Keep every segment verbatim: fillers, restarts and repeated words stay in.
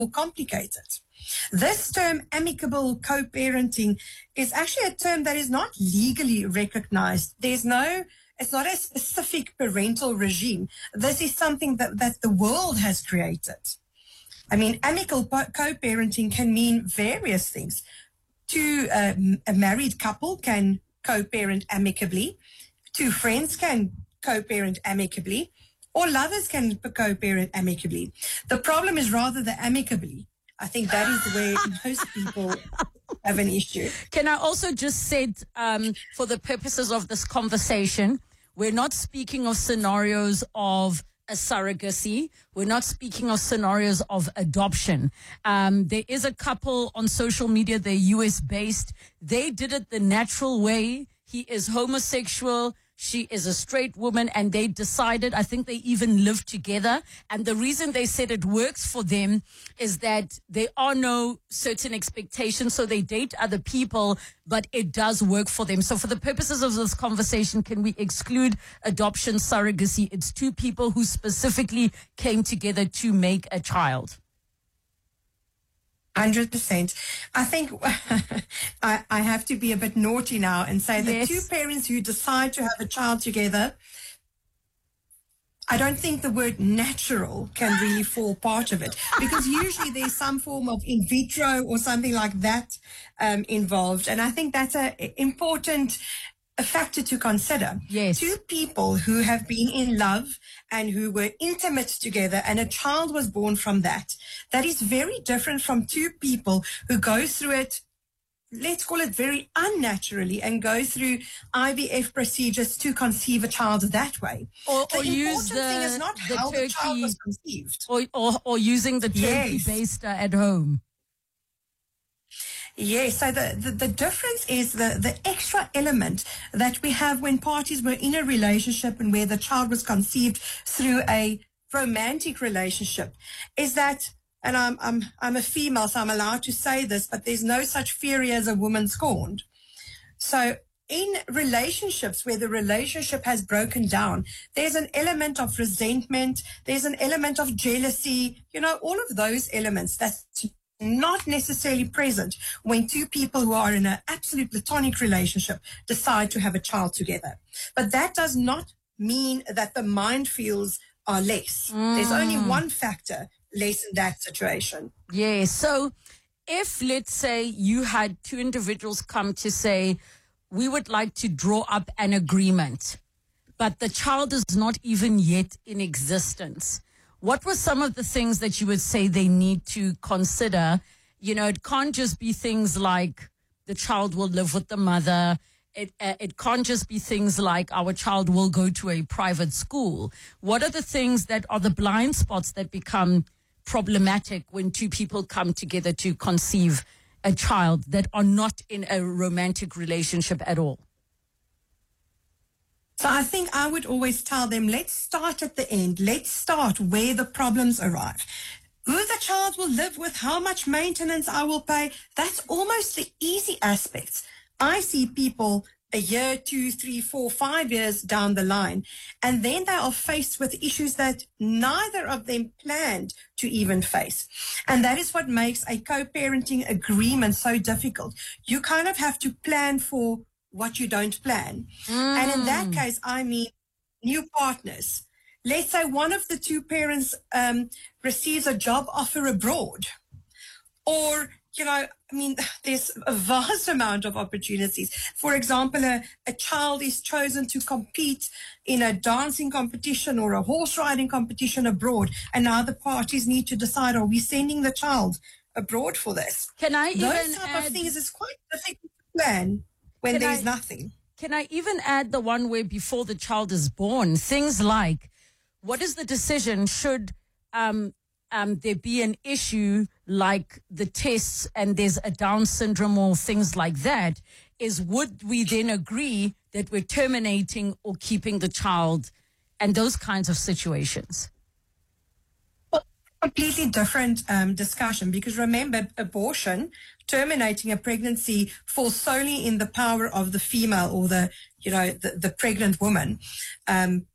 complicated. This term, amicable co-parenting, is actually a term that is not legally recognized. There's no, it's not a specific parental regime. This is something that, that the world has created. I mean, amicable co-parenting can mean various things. Two, uh, a married couple can co-parent amicably. Two friends can co-parent amicably. Or lovers can co-parent amicably. The problem is rather the amicably. I think that is where most people have an issue. Can I also just say, um, for the purposes of this conversation, we're not speaking of scenarios of a surrogacy. We're not speaking of scenarios of adoption. Um, there is a couple on social media, they're U S based. They did it the natural way. He is homosexual. She is a straight woman, and they decided, I think they even live together. And the reason they said it works for them is that there are no certain expectations. So they date other people, but it does work for them. So for the purposes of this conversation, can we exclude adoption, surrogacy? It's two people who specifically came together to make a child. one hundred percent. I think I, I have to be a bit naughty now and say that yes. two parents who decide to have a child together, I don't think the word natural can really fall part of it, because usually there's some form of in vitro or something like that um, involved. And I think that's an important a factor to consider. Yes. Two people who have been in love and who were intimate together and a child was born from that. That is very different from two people who go through it, let's call it very unnaturally, and go through I V F procedures to conceive a child that way. Or, the or use the, thing is not the how turkey, the child was conceived. Or, or, or using the turkey Yes. baster at home. Yes, so the, the, the difference is the, the extra element that we have when parties were in a relationship and where the child was conceived through a romantic relationship is that, and I'm, I'm, I'm a female, so I'm allowed to say this, but there's no such fury as a woman scorned. So in relationships where the relationship has broken down, there's an element of resentment, there's an element of jealousy, you know, all of those elements that's not necessarily present when two people who are in an absolute platonic relationship decide to have a child together. But that does not mean that the minefields are less. Mm. There's only one factor less in that situation. Yeah. So if, let's say, you had two individuals come to say, we would like to draw up an agreement, but the child is not even yet in existence, what were some of the things that you would say they need to consider? You know, it can't just be things like the child will live with the mother. It, uh, it can't just be things like our child will go to a private school. What are the things that are the blind spots that become problematic when two people come together to conceive a child that are not in a romantic relationship at all? So I think I would always tell them, let's start at the end. Let's start where the problems arrive. Who the child will live with, how much maintenance I will pay, that's almost the easy aspects. I see people a year, two, three, four, five years down the line, and then they are faced with issues that neither of them planned to even face. And that is what makes a co-parenting agreement so difficult. You kind of have to plan for what you don't plan. Mm. And in that case, I mean new partners. Let's say one of the two parents um, receives a job offer abroad. Or, you know, I mean, there's a vast amount of opportunities. For example, a, a child is chosen to compete in a dancing competition or a horse riding competition abroad. And now the parties need to decide, are we sending the child abroad for this? Can I Those even type add... of things is quite difficult to plan when Can there's I, nothing. Can I even add the one where before the child is born, things like, what is the decision? Should um, um, there be an issue like the tests and there's a Down syndrome or things like that? Is would we then agree that we're terminating or keeping the child and those kinds of situations? Completely different um, discussion, because remember, abortion, terminating a pregnancy, falls solely in the power of the female or the, you know, the, the pregnant woman. Um,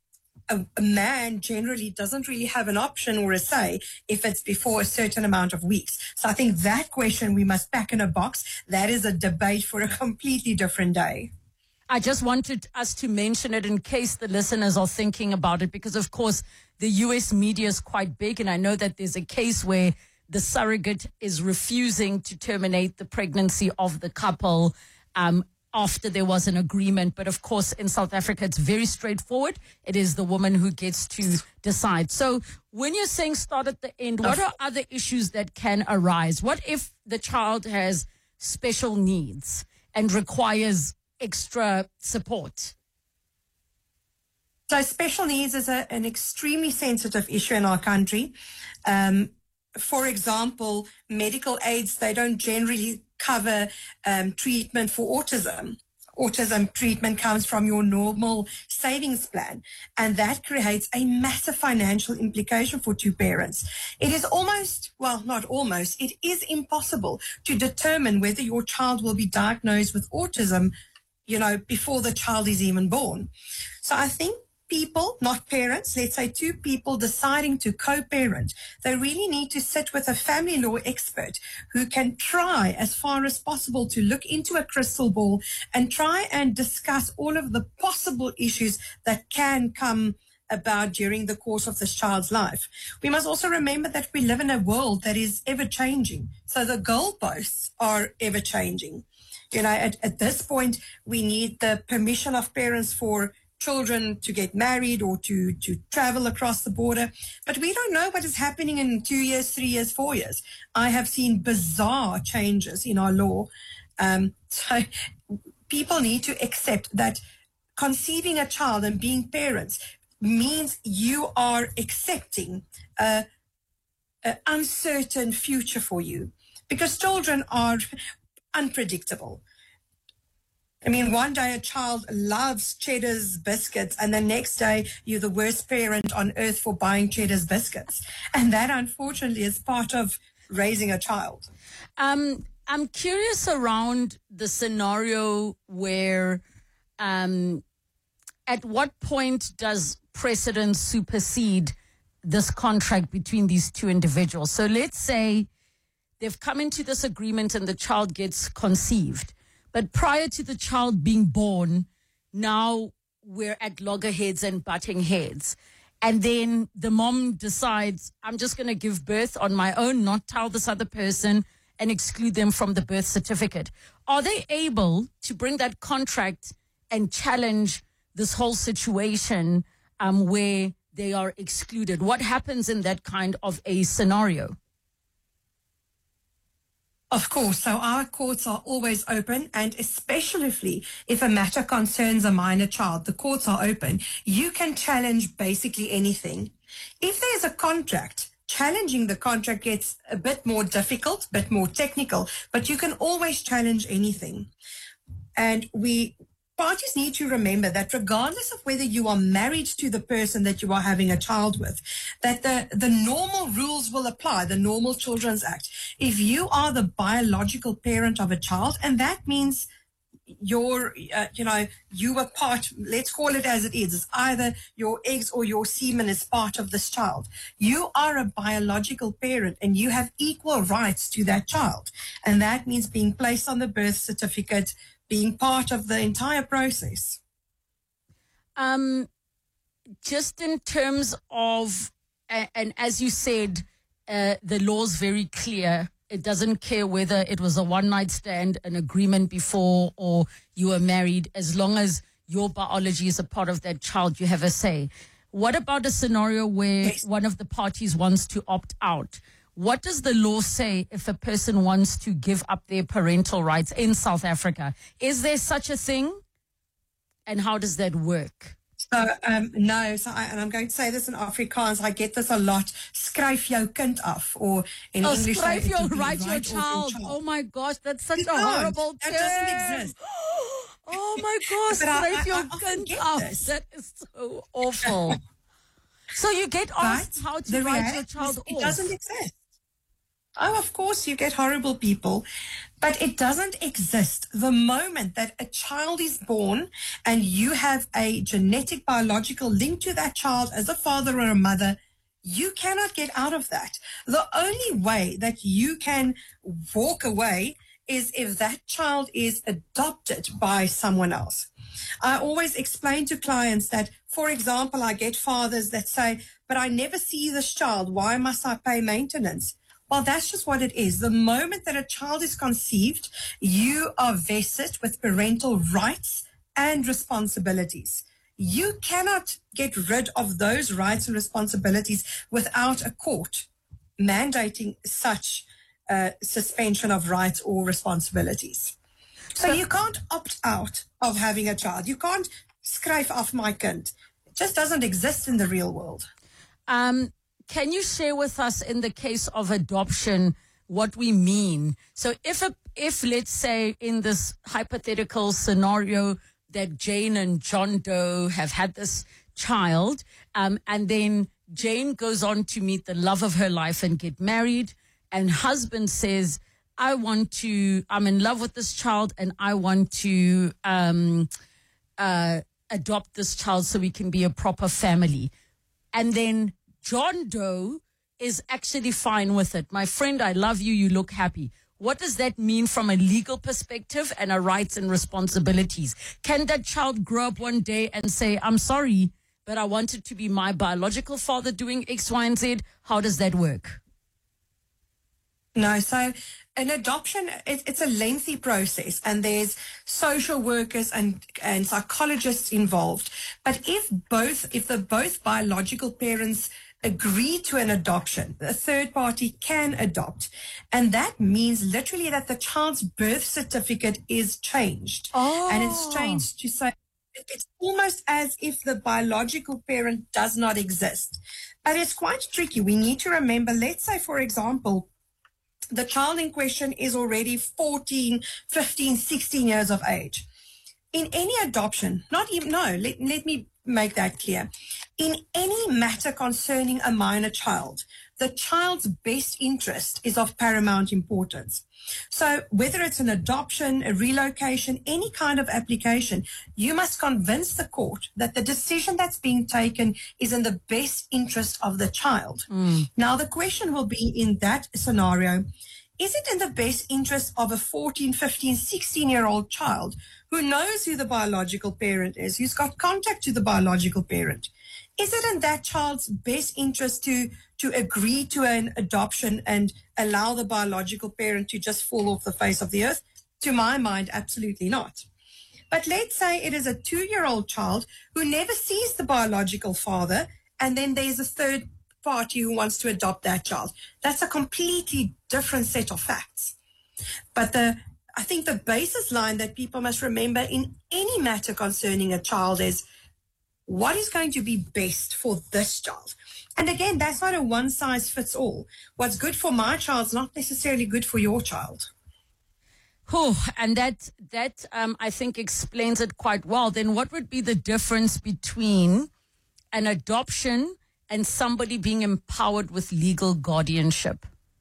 a, a man generally doesn't really have an option or a say if it's before a certain amount of weeks. So I think that question we must pack in a box. That is a debate for a completely different day. I just wanted us to mention it in case the listeners are thinking about it, because, of course, the U S media is quite big. And I know that there's a case where the surrogate is refusing to terminate the pregnancy of the couple um, after there was an agreement. But, of course, in South Africa, it's very straightforward. It is the woman who gets to decide. So when you're saying start at the end, what are other issues that can arise? What if the child has special needs and requires extra support? So special needs is a, an extremely sensitive issue in our country. Um, for example, medical aids, they don't generally cover um, treatment for autism. Autism treatment comes from your normal savings plan, and that creates a massive financial implication for two parents. It is almost, well, not almost, it is impossible to determine whether your child will be diagnosed with autism, you know, before the child is even born. So I think people, not parents, let's say two people deciding to co-parent, they really need to sit with a family law expert who can try as far as possible to look into a crystal ball and try and discuss all of the possible issues that can come about during the course of this child's life. We must also remember that we live in a world that is ever changing. So the goalposts are ever changing. You know, at, at this point, we need the permission of parents for children to get married or to, to travel across the border. But we don't know what is happening in two years, three years, four years. I have seen bizarre changes in our law. Um, so people need to accept that conceiving a child and being parents means you are accepting a, a uncertain future for you, because children are unpredictable. I mean, one day a child loves Cheddar's biscuits, and the next day you're the worst parent on earth for buying Cheddar's biscuits. And that, unfortunately, is part of raising a child. Um, I'm curious around the scenario where um, at what point does precedent supersede this contract between these two individuals? So let's say they've come into this agreement and the child gets conceived. But prior to the child being born, now we're at loggerheads and butting heads. And then the mom decides, I'm just going to give birth on my own, not tell this other person, and exclude them from the birth certificate. Are they able to bring that contract and challenge this whole situation um, where they are excluded? What happens in that kind of a scenario? Of course. So our courts are always open, and especially if a matter concerns a minor child, the courts are open. You can challenge basically anything. If there's a contract, challenging the contract gets a bit more difficult, a bit more technical, but you can always challenge anything. And we parties need to remember that regardless of whether you are married to the person that you are having a child with, that the, the normal rules will apply, the Normal Children's Act. If you are the biological parent of a child, and that means your, uh, you know, you were part, let's call it as it is, it's either your eggs or your semen is part of this child. You are a biological parent and you have equal rights to that child. And that means being placed on the birth certificate, being part of the entire process. Um, just in terms of, uh, and as you said, uh, the law's very clear. It doesn't care whether it was a one-night stand, an agreement before, or you were married. As long as your biology is a part of that child, you have a say. What about a scenario where Yes. one of the parties wants to opt out? What does the law say if a person wants to give up their parental rights in South Africa? Is there such a thing? And how does that work? So, um, no, so I, and I'm going to say this in Afrikaans, I get this a lot, skryf jou kind af, or in Oh, English, skryf it jou would be right your or child. Oh my gosh, that's such You a don't. horrible That term. doesn't exist. Oh my gosh, But I- skryf I- jou I often kind get af. this. That is so awful. So you get asked But how to the write your reality child is it off. doesn't exist. Oh, of course, you get horrible people, but it doesn't exist. The moment that a child is born and you have a genetic, biological link to that child as a father or a mother, you cannot get out of that. The only way that you can walk away is if that child is adopted by someone else. I always explain to clients that, for example, I get fathers that say, but I never see this child. Why must I pay maintenance? Well, that's just what it is. The moment that a child is conceived, you are vested with parental rights and responsibilities. You cannot get rid of those rights and responsibilities without a court mandating such uh, suspension of rights or responsibilities. So you can't opt out of having a child. You can't skryf af my kind. It just doesn't exist in the real world. Um, can you share with us, in the case of adoption, what we mean? So if, a, if let's say in this hypothetical scenario that Jane and John Doe have had this child, um, and then Jane goes on to meet the love of her life and get married, and husband says, I want to, I'm in love with this child and I want to um, uh, adopt this child so we can be a proper family. And then John Doe is actually fine with it. My friend, I love you. You look happy. What does that mean from a legal perspective and a rights and responsibilities? Can that child grow up one day and say, I'm sorry, but I wanted to be my biological father doing X, Y, and Z? How does that work? No, so an adoption, it, it's a lengthy process, and there's social workers and, and psychologists involved. But if both, if the both biological parents agree to an adoption, the third party can adopt. And that means literally that the child's birth certificate is changed. Oh. And it's changed to say, it's almost as if the biological parent does not exist. But it's quite tricky. We need to remember, let's say, for example, the child in question is already fourteen, fifteen, sixteen years of age. In any adoption, not even, no, let, let me make that clear. In any matter concerning a minor child, the child's best interest is of paramount importance. So whether it's an adoption, a relocation, any kind of application, you must convince the court that the decision that's being taken is in the best interest of the child. Mm. Now, the question will be, in that scenario, is it in the best interest of a fourteen, fifteen, sixteen-year-old child who knows who the biological parent is, who's got contact to the biological parent? Is it in that child's best interest to, to agree to an adoption and allow the biological parent to just fall off the face of the earth? To my mind, absolutely not. But let's say it is a two-year-old child who never sees the biological father, and then there's a third party who wants to adopt that child. That's a completely different set of facts. But the I think the basis line that people must remember in any matter concerning a child is, what is going to be best for this child? And again, that's not a one-size-fits-all. What's good for my child is not necessarily good for your child. Oh, and that, that um, I think, explains it quite well. Then what would be the difference between an adoption and somebody being empowered with legal guardianship?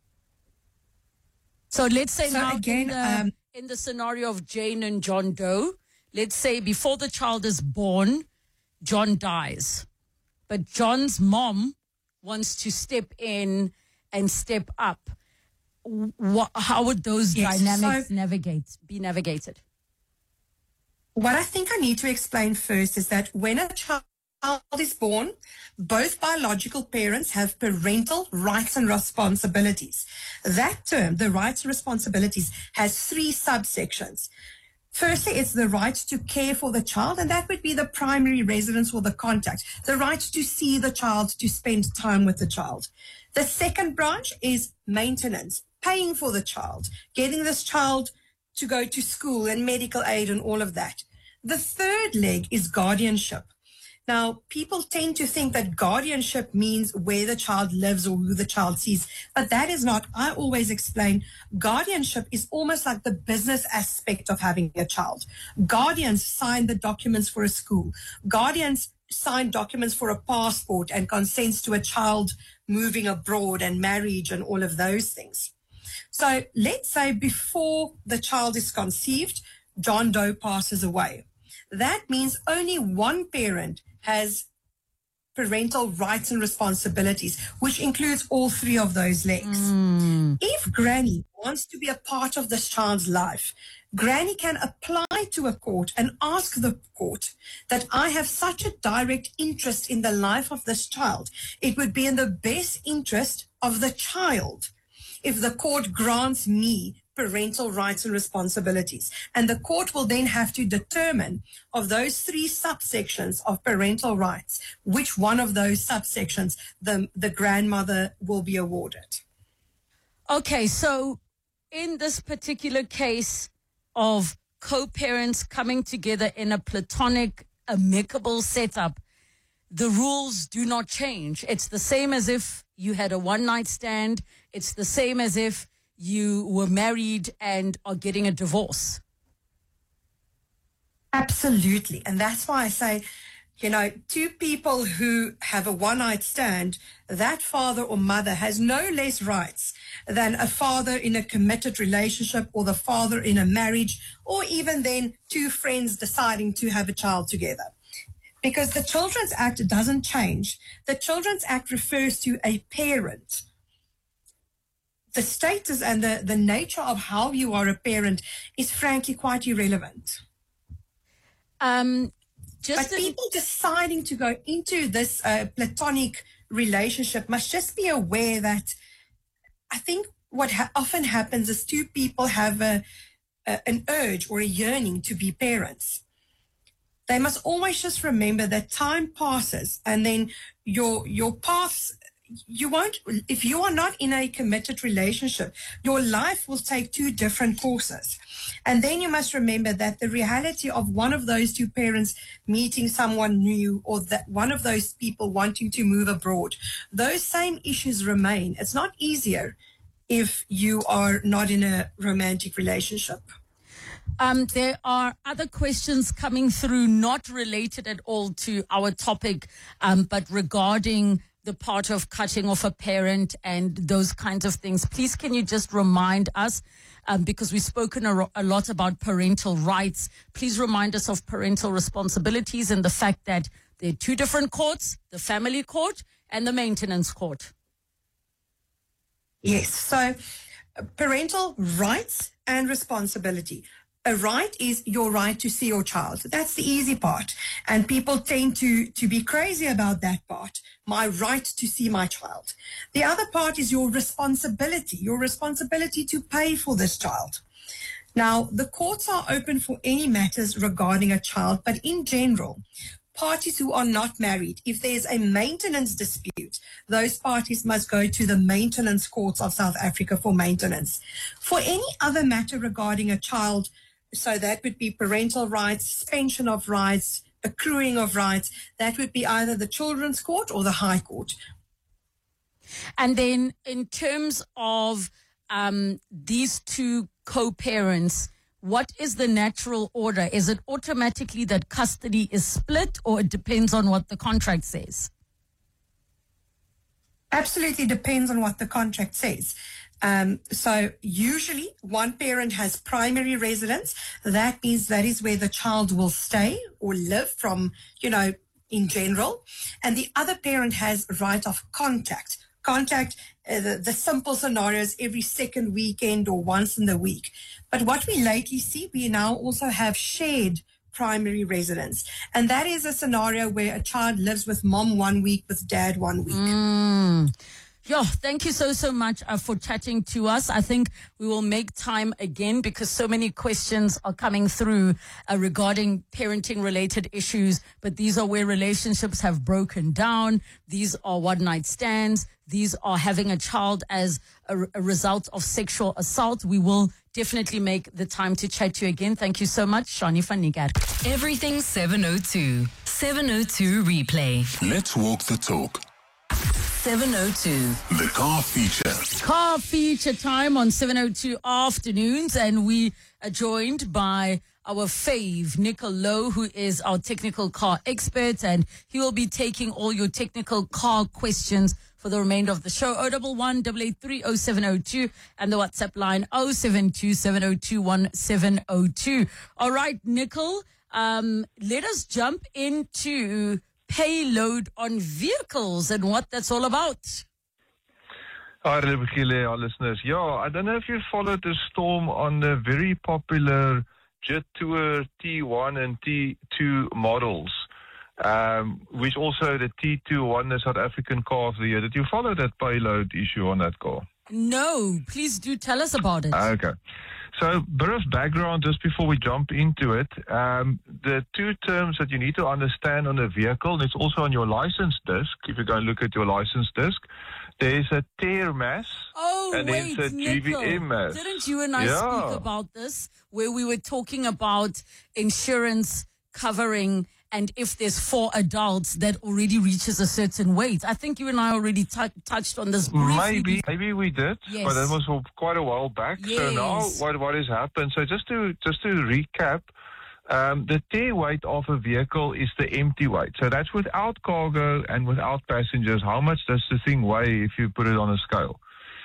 So let's say so now again, in, the, um, in the scenario of Jane and John Doe, let's say before the child is born, John dies. But John's mom wants to step in and step up. What, how would those yes, dynamics so navigate, be navigated? What I think I need to explain first is that when a child is born, both biological parents have parental rights and responsibilities. That term, the rights and responsibilities, has three subsections. Firstly, it's the right to care for the child, and that would be the primary residence or the contact, the right to see the child, to spend time with the child. The second branch is maintenance, paying for the child, getting this child to go to school and medical aid and all of that. The third leg is guardianship. Now, people tend to think that guardianship means where the child lives or who the child sees, but that is not. I always explain guardianship is almost like the business aspect of having a child. Guardians sign the documents for a school. Guardians sign documents for a passport and consents to a child moving abroad and marriage and all of those things. So let's say before the child is conceived, John Doe passes away. That means only one parent has parental rights and responsibilities, which includes all three of those legs. Mm. If Granny wants to be a part of this child's life, Granny can apply to a court and ask the court that I have such a direct interest in the life of this child. It would be in the best interest of the child if the court grants me parental rights and responsibilities. And the court will then have to determine of those three subsections of parental rights, which one of those subsections the, the grandmother will be awarded. Okay, so in this particular case of co-parents coming together in a platonic, amicable setup, the rules do not change. It's the same as if you had a one-night stand. It's the same as if you were married and are getting a divorce. Absolutely. And that's why I say, you know, two people who have a one-night stand, that father or mother has no less rights than a father in a committed relationship or the father in a marriage, or even then two friends deciding to have a child together. Because the Children's Act doesn't change. The Children's Act refers to a parent. The status and the, the nature of how you are a parent is frankly quite irrelevant. Um, just but in- people deciding to go into this uh, platonic relationship must just be aware that I think what ha- often happens is two people have a, a, an urge or a yearning to be parents. They must always just remember that time passes and then your your paths, you won't, if you are not in a committed relationship, your life will take two different courses. And then you must remember that the reality of one of those two parents meeting someone new, or that one of those people wanting to move abroad, those same issues remain. It's not easier if you are not in a romantic relationship. Um, there are other questions coming through, not related at all to our topic, um, but regarding the part of cutting off a parent and those kinds of things. Please, can you just remind us, um, because we've spoken a, a lot about parental rights, please remind us of parental responsibilities and the fact that there are two different courts, the family court and the maintenance court. Yes, so uh, parental rights and responsibility. A right is your right to see your child. That's the easy part. And people tend to, to be crazy about that part, my right to see my child. The other part is your responsibility, your responsibility to pay for this child. Now, the courts are open for any matters regarding a child, but in general, parties who are not married, if there's a maintenance dispute, those parties must go to the maintenance courts of South Africa for maintenance. For any other matter regarding a child, so that would be parental rights, suspension of rights, accruing of rights. That would be either the Children's Court or the High Court. And then in terms of um, these two co-parents, what is the natural order? Is it automatically that custody is split, or it depends on what the contract says? Absolutely depends on what the contract says. Um, so usually one parent has primary residence. That means that is where the child will stay or live from, you know, in general. And the other parent has right of contact. Contact, uh, the, the simple scenarios every second weekend or once in the week. But what we lately see, we now also have shared primary residence. And that is a scenario where a child lives with mom one week, with dad one week. Mm. Yo, thank you so, so much uh, for chatting to us. I think we will make time again because so many questions are coming through uh, regarding parenting related issues. But these are where relationships have broken down. These are one night stands. These are having a child as a, a result of sexual assault. We will definitely make the time to chat to you again. Thank you so much, Shani van Niekerk. Everything seven oh two. seven oh two replay. Let's walk the talk. seven oh two. The car feature. Car feature time on seven oh two afternoons, and we are joined by our fave, Nicol Lowe, who is our technical car expert, and he will be taking all your technical car questions for the remainder of the show. oh one one, eight eight three, oh seven oh two and the WhatsApp line oh seven two, seven oh two, one seven oh two. All right, Nicol, um, let us jump into payload on vehicles and what that's all about. Hi, Rebekile, our listeners. Yeah, I don't know if you followed the storm on the very popular Jetour T one and T two models, um, which also the T two won the South African Car of the Year. Did you follow that payload issue on that car? No, please do tell us about it. Okay. So, bit of background just before we jump into it. Um, the two terms that you need to understand on a vehicle, and it's also on your license disc, if you go and look at your license disc, there's a tear mass Oh, and wait, there's a G V M Nicol, mass. didn't you and I Yeah. speak about this, where we were talking about insurance covering and if there's four adults that already reaches a certain weight? I think you and I already t- touched on this briefly. Maybe, maybe we did, Yes. but that was quite a while back. So now, Yes. what what has happened? So just to just to recap, um, the tear weight of a vehicle is the empty weight. So that's without cargo and without passengers. How much does the thing weigh if you put it on a scale?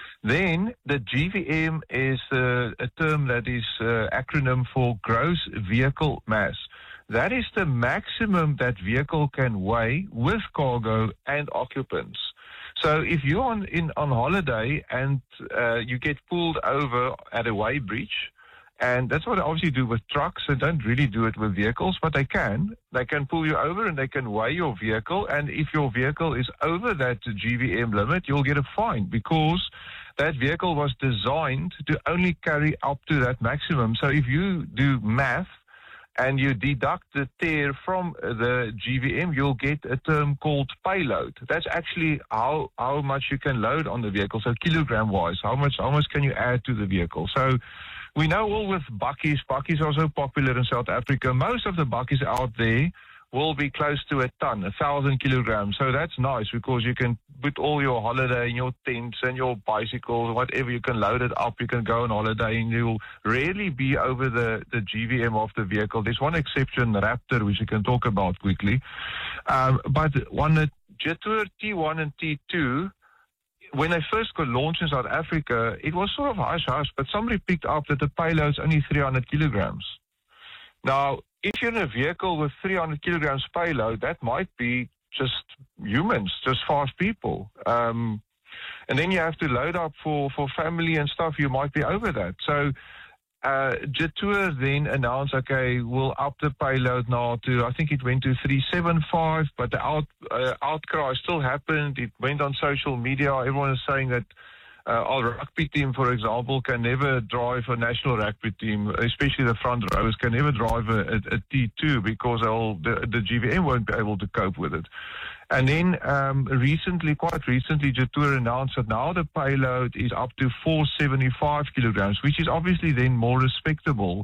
Then the G V M is uh, a term that is uh, acronym for gross vehicle mass. That is the maximum that vehicle can weigh with cargo and occupants. So if you're on in on holiday and uh, you get pulled over at a weigh breach, and that's what they obviously do with trucks. They don't really do it with vehicles, but they can. They can pull you over and they can weigh your vehicle. And if your vehicle is over that G V M limit, you'll get a fine because that vehicle was designed to only carry up to that maximum. So if you do math and you deduct the tear from the G V M, you'll get a term called payload. That's actually how how much you can load on the vehicle. So kilogram-wise, how much how much can you add to the vehicle? So we know all with bakkies. Bakkies are so popular in South Africa. Most of the bakkies out there will be close to a ton, a thousand kilograms. So that's nice because you can put all your holiday in your tents and your bicycles, whatever, you can load it up. You can go on holiday and you'll rarely be over the, the G V M of the vehicle. There's one exception, Raptor, which you can talk about quickly. Um, but on the Jetour T one and T two, when they first got launched in South Africa, it was sort of hush-hush, but somebody picked up that the payload's only three hundred kilograms. Now, if you're in a vehicle with three hundred kilograms payload, that might be just humans, just five people. Um, and then you have to load up for, for family and stuff, you might be over that. So uh, Jetour then announced, okay, we'll up the payload now to, I think it went to three seventy-five, but the out, uh, outcry still happened. It went on social media. Everyone is saying that Uh, our rugby team, for example, can never drive a national rugby team, especially the front rowers, can never drive a, a, a T two because they'll, the, the G V M won't be able to cope with it. And then um, recently, quite recently, Jetour announced that now the payload is up to four seventy-five kilograms, which is obviously then more respectable.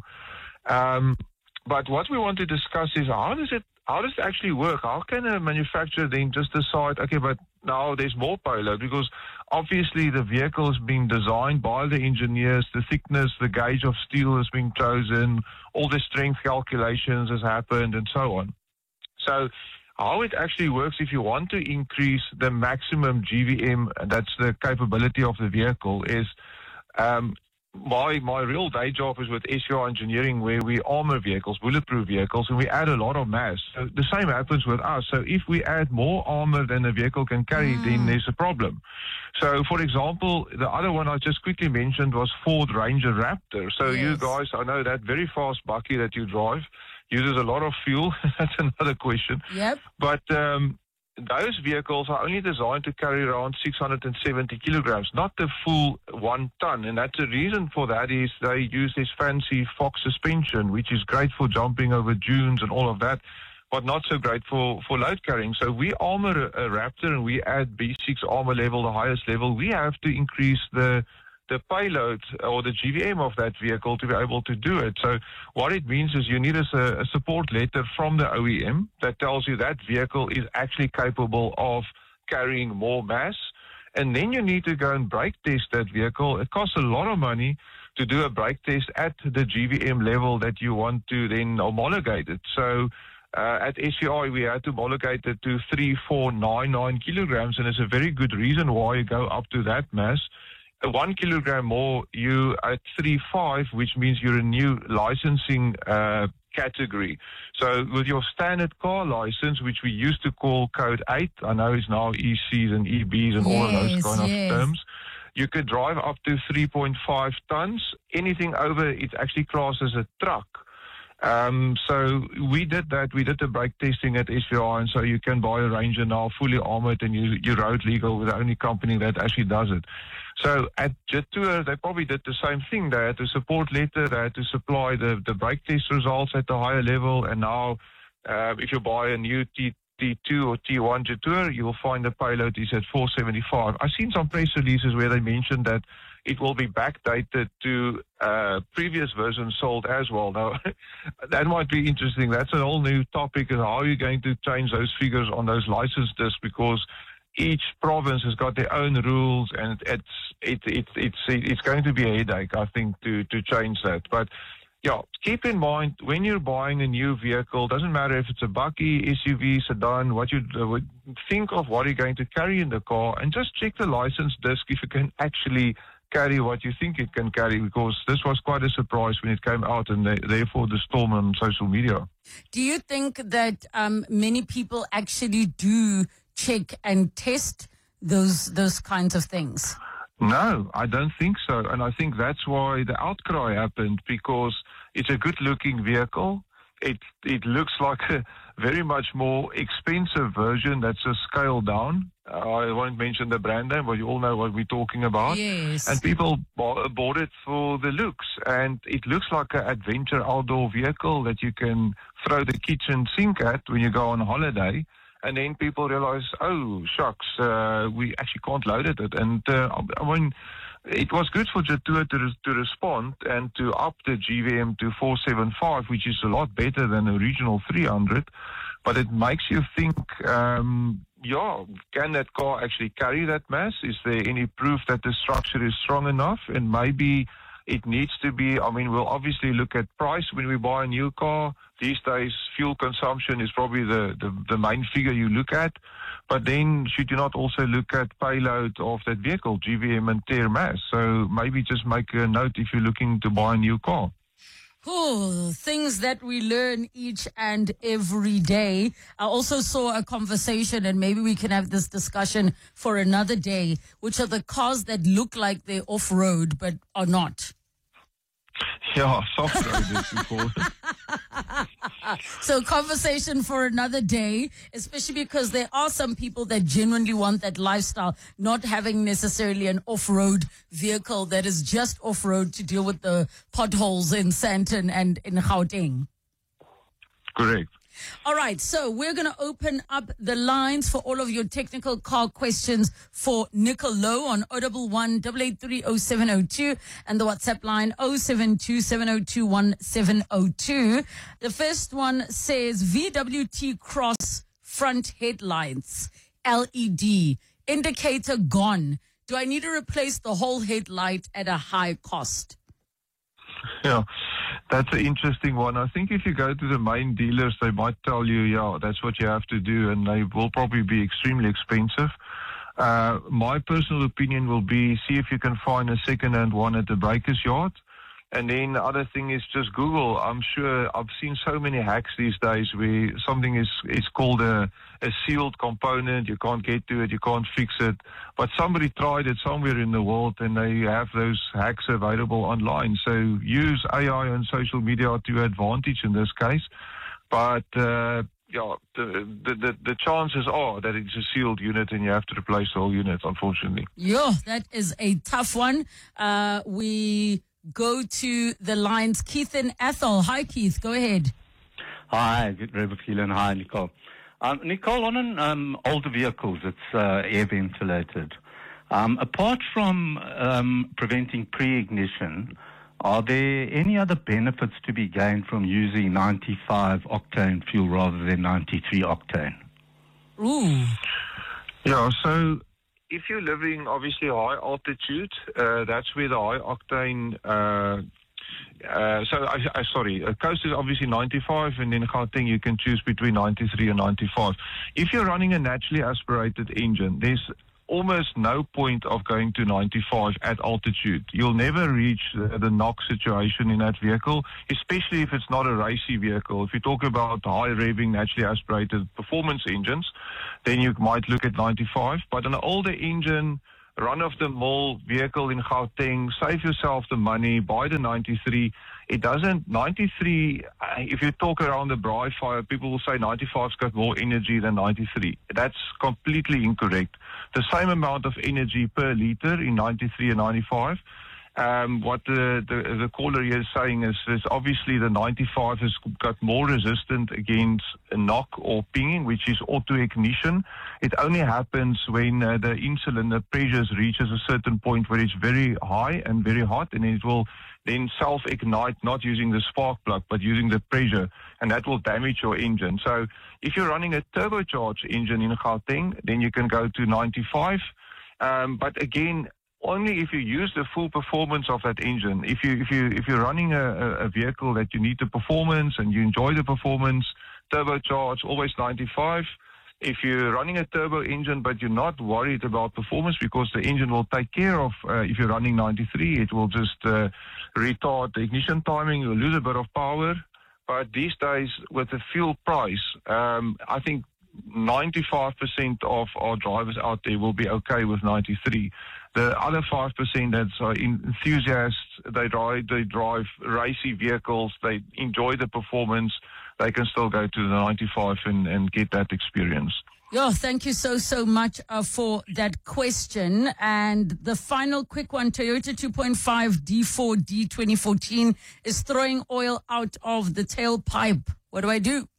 Um, but what we want to discuss is how does it How does it actually work? How can a manufacturer then just decide, okay, but now there's more payload? Because obviously the vehicle is being designed by the engineers, the thickness, the gauge of steel has been chosen, all the strength calculations has happened, and so on. So how it actually works, if you want to increase the maximum G V M, that's the capability of the vehicle, is um, My my real day job is with S U R Engineering, where we armor vehicles, bulletproof vehicles, and we add a lot of mass. So the same happens with us. So if we add more armor than the vehicle can carry, mm. then there's a problem. So, for example, the other one I just quickly mentioned was Ford Ranger Raptor. So yes. You guys, I know that very fast bakkie that you drive uses a lot of fuel. That's another question. Yep. But um, those vehicles are only designed to carry around six hundred seventy kilograms, not the full one ton. And that's the reason for that is they use this fancy Fox suspension, which is great for jumping over dunes and all of that, but not so great for, for load carrying. So we armor a, a Raptor and we add B six armor level, the highest level. We have to increase the the payload or the G V M of that vehicle to be able to do it. So what it means is you need a, a support letter from the O E M that tells you that vehicle is actually capable of carrying more mass. and then you need to go and brake test that vehicle. It costs a lot of money to do a brake test at the G V M level that you want to then homologate it. So uh, at S C I, we had to homologate it to three four nine nine kilograms, and it's a very good reason why you go up to that mass. Uh, one kilogram more, you at three five, which means you're a new licensing uh, category. So with your standard car license, which we used to call code eight, I know it's now E Cs and E Bs and all of those Yes, kind yes. of terms, you could drive up to three point five tons. Anything over, it's actually classed as a truck. Um, so we did that. We did the brake testing at S V R, and so you can buy a Ranger now fully armored, and you, you're road legal with the only company that actually does it. So at Jet Tour, they probably did the same thing. They had a support letter. They had to supply the, the brake test results at the higher level. And now, uh, if you buy a new T, T2 or T one Jet Tour, you will find the payload is at four seventy-five. I've seen some press releases where they mentioned that it will be backdated to uh, previous versions sold as well. Now, that might be interesting. That's a whole new topic. Is how are you going to change those figures on those license discs, because each province has got their own rules, and it's it, it, it's it's going to be a headache, I think, to, to change that. But yeah, keep in mind, when you're buying a new vehicle, doesn't matter if it's a bakkie, S U V, sedan, what you uh, think of what you're going to carry in the car, and just check the license disc if you can actually carry what you think it can carry, because this was quite a surprise when it came out, and they, therefore the storm on social media. Do you think that um, many people actually do check and test those those kinds of things? No, I don't think so. And I think that's why the outcry happened, because it's a good-looking vehicle. It it looks like a very much more expensive version that's a scale down. Uh, I won't mention the brand name, but you all know what we're talking about. Yes. And people bought, bought it for the looks. And it looks like an adventure outdoor vehicle that you can throw the kitchen sink at when you go on holiday. And then people realize, oh, shucks, uh, we actually can't load it. And uh, I mean, it was good for Jet Tour to, to respond and to up the G V M to four seventy-five, which is a lot better than the original three hundred. But it makes you think, um, yeah, can that car actually carry that mass? Is there any proof that the structure is strong enough? And maybe it needs to be, I mean, we'll obviously look at price when we buy a new car. These days, fuel consumption is probably the, the, the main figure you look at. But then should you not also look at payload of that vehicle, G V M and tear mass? So maybe just make a note if you're looking to buy a new car. Oh, things that we learn each and every day. I also saw a conversation, and maybe we can have this discussion for another day, which are the cars that look like they're off-road but are not. Yeah, soft-roaders before. So conversation for another day, especially because there are some people that genuinely want that lifestyle, not having necessarily an off-road vehicle that is just off-road to deal with the potholes in Sandton and in Gauteng. Correct. All right, so we're going to open up the lines for all of your technical car questions for Nicolo on zero one one, eight eight three, zero seven zero two and the WhatsApp line zero seven two, seven zero two, one seven zero two. The first one says V W T Cross front headlights, L E D, indicator gone. Do I need to replace the whole headlight at a high cost? Yeah, that's an interesting one. I think if you go to the main dealers, they might tell you, yeah, that's what you have to do, and they will probably be extremely expensive. Uh, my personal opinion will be see if you can find a second-hand one at the breaker's yard. And then the other thing is just Google. I'm sure I've seen so many hacks these days where something is, is called a, a sealed component. You can't get to it. You can't fix it. But somebody tried it somewhere in the world, and they have those hacks available online. So use A I and social media to your advantage in this case. But uh, yeah, the, the, the, the chances are that it's a sealed unit and you have to replace the whole unit, unfortunately. Yeah, that is a tough one. Uh, we... go to the lines. Keith and Ethel. Hi, Keith. Go ahead. Hi, Rebecca and hi, Nicole. Um, Nicole, on an, um, older vehicles, it's uh, air ventilated. Um, apart from um, preventing pre-ignition, are there any other benefits to be gained from using ninety-five octane fuel rather than ninety-three octane? Ooh. Yeah, so if you're living obviously high altitude, uh, that's where the high octane. Uh, uh, so I, I sorry, uh, coast is obviously ninety-five, and then Gauteng you can choose between ninety-three and ninety-five. If you're running a naturally aspirated engine, there's almost no point of going to ninety-five at altitude. You'll never reach the, the knock situation in that vehicle, especially if it's not a racy vehicle. If you talk about high revving, naturally aspirated performance engines, then you might look at ninety-five. But an older engine, run-of-the-mill vehicle in Gauteng, save yourself the money, buy the ninety-three. It doesn't, ninety-three, if you talk around the Braai fire, people will say ninety-five's got more energy than ninety-three. That's completely incorrect. The same amount of energy per litre in ninety-three and ninety-five. Um, what the, the, the caller here is saying is, is obviously the ninety-five has got more resistant against a knock or pinging, which is auto-ignition. It only happens when uh, the in-cylinder pressures reaches a certain point where it's very high and very hot, and it will then self-ignite, not using the spark plug, but using the pressure, and that will damage your engine. So if you're running a turbocharged engine in Gauteng, then you can go to ninety-five. Um, but again, only if you use the full performance of that engine. If you if you if you're running a, a vehicle that you need the performance and you enjoy the performance, turbocharged, always ninety-five. If you're running a turbo engine but you're not worried about performance because the engine will take care of, uh, if you're running ninety-three, it will just uh, retard the ignition timing, you'll lose a bit of power. But these days, with the fuel price, um, I think ninety-five percent of our drivers out there will be okay with ninety-three. The other five percent that's uh, enthusiasts, they drive, they drive racy vehicles, they enjoy the performance, they can still go to the ninety-five and, and get that experience. Yo, thank you so, so much uh, for that question. And the final quick one, Toyota two point five D four D twenty fourteen is throwing oil out of the tailpipe. What do I do?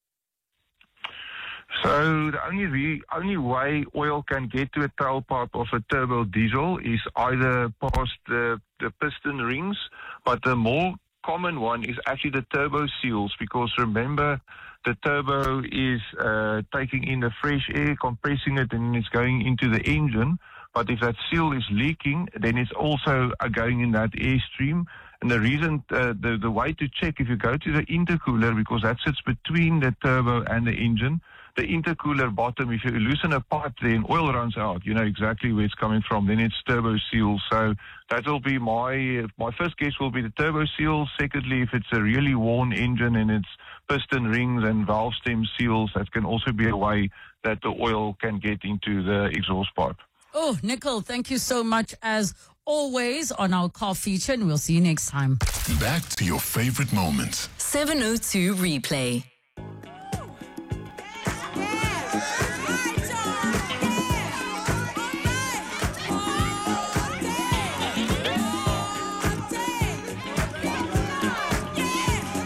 So the only re- only way oil can get to a tailpipe of a turbo diesel is either past the, the piston rings, but the more common one is actually the turbo seals, because remember, the turbo is uh, taking in the fresh air, compressing it, and it's going into the engine. But if that seal is leaking, then it's also uh, going in that airstream. And the reason, uh, the, the way to check, if you go to the intercooler, because that sits between the turbo and the engine, the intercooler bottom, if you loosen a pipe there and oil runs out, you know exactly where it's coming from. Then it's turbo seal. So that will be my, my first guess will be the turbo seal. Secondly, if it's a really worn engine and it's piston rings and valve stem seals, that can also be a way that the oil can get into the exhaust pipe. Oh, Nicol, thank you so much as always on our car feature, and we'll see you next time. Back to your favorite moments. seven oh two Replay.